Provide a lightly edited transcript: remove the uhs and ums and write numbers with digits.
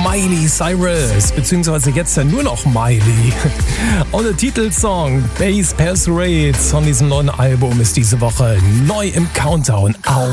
Miley Cyrus, beziehungsweise jetzt ja nur noch Miley. Und der Titelsong Bass Passerades von diesem neuen Album ist diese Woche neu im Countdown auf